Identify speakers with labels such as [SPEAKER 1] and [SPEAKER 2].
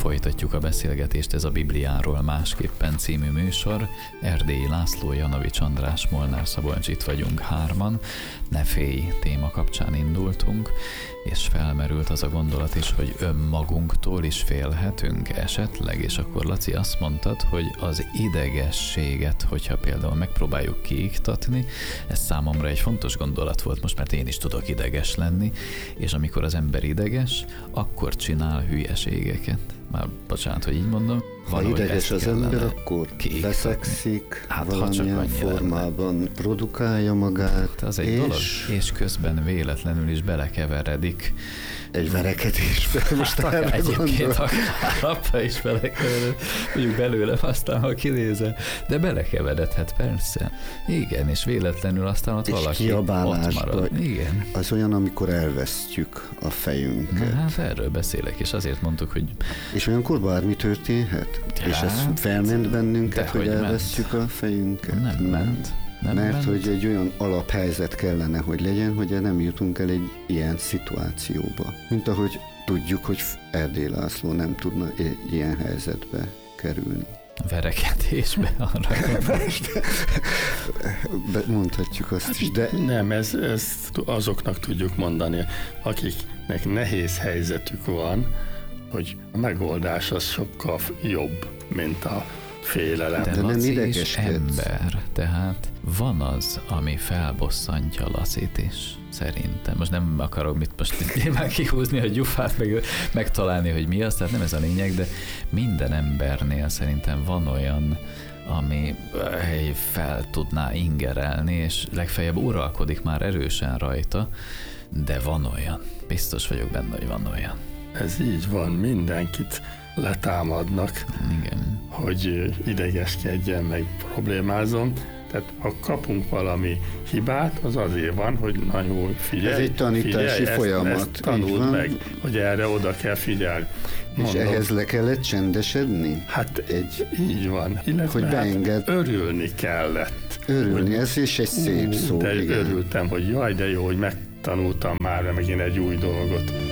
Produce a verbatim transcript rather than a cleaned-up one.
[SPEAKER 1] Folytatjuk a beszélgetést, ez a Bibliáról másképpen című műsor. Erdélyi László, Janovics András, Molnár Szabolcs, itt vagyunk hárman. Ne félj téma kapcsán indultunk, és felmerült az a gondolat is, hogy önmagunktól is félhetünk esetleg, és akkor Laci azt mondtad, hogy az idegességet, hogyha például megpróbáljuk kiiktatni, ez számomra egy fontos gondolat volt most, mert én is tudok ideges lenni, és amikor az ember ideges, akkor csinál hülyeségeket. Már bocsánat, hogy így mondom.
[SPEAKER 2] Ha ideges az ember, akkor veszekszik, hát, valamilyen formában produkálja magát.
[SPEAKER 1] Az egy és... dolog, és közben véletlenül is belekeveredik.
[SPEAKER 2] Egy verekedésbe, most
[SPEAKER 1] hát,
[SPEAKER 2] erre
[SPEAKER 1] egyébként akár abba is belekeveredik, mondjuk belőle aztán, ha kinézel, de belekeveredhet persze. Igen, és véletlenül aztán ott
[SPEAKER 2] és
[SPEAKER 1] valaki ott marad. Igen.
[SPEAKER 2] Az olyan, amikor elvesztjük a fejünket.
[SPEAKER 1] Na, hát erről beszélek, és azért mondtuk, hogy...
[SPEAKER 2] És olyankor bármi történhet? Ja, és ez felment bennünket, hogy elvesztjük ment. a fejünket?
[SPEAKER 1] Nem ment. Nem
[SPEAKER 2] Mert
[SPEAKER 1] ment.
[SPEAKER 2] hogy egy olyan alaphelyzet kellene, hogy legyen, hogy nem jutunk el egy ilyen szituációba. Mint ahogy tudjuk, hogy Erdélyi László nem tudna egy ilyen helyzetbe kerülni.
[SPEAKER 1] Verekedésbe arra.
[SPEAKER 2] Mondhatjuk azt is, de...
[SPEAKER 3] Nem, ez, ezt azoknak tudjuk mondani, akiknek nehéz helyzetük van, hogy a megoldás az sokkal jobb, mint a félelem.
[SPEAKER 1] De, de nem idegeskedsz. Ember, tehát van az, ami felbosszantja Lacit is, szerintem. Most nem akarom mit most nyilván kihúzni a gyufát, meg, megtalálni, hogy mi az, tehát nem ez a lényeg, de minden embernél szerintem van olyan, ami fel tudná ingerelni, és legfeljebb uralkodik már erősen rajta, de van olyan. Biztos vagyok benne, hogy van olyan.
[SPEAKER 3] Ez így van, mindenkit letámadnak,
[SPEAKER 1] igen,
[SPEAKER 3] hogy idegeskedjen, meg problémázom. Tehát ha kapunk valami hibát, az azért van, hogy na jó, figyelj,
[SPEAKER 2] ez egy tanítási
[SPEAKER 3] figyelj,
[SPEAKER 2] folyamat.
[SPEAKER 3] Ezt, ezt tanuld meg, hogy erre oda kell figyelni.
[SPEAKER 2] Mondom, és ehhez le kellett csendesedni?
[SPEAKER 3] Hát egy, így van. Illetve
[SPEAKER 2] hogy beenged.
[SPEAKER 3] Hát örülni kellett.
[SPEAKER 2] Örülni, ez is egy szép
[SPEAKER 3] ú,
[SPEAKER 2] szó.
[SPEAKER 3] De
[SPEAKER 2] igen.
[SPEAKER 3] örültem, hogy jaj, de jó, hogy megtanultam már megint egy új dolgot.